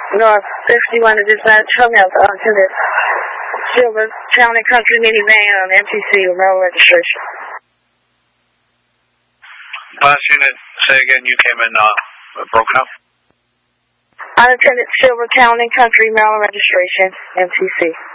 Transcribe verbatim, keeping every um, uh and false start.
North fifty-one to dispatch. Show me out the attendant. Silver Town and Country minivan on M T C with mail registration. Last unit, say again, you came in uh, broken up? Unattended Silver Town and Country, Maryland registration, M T C.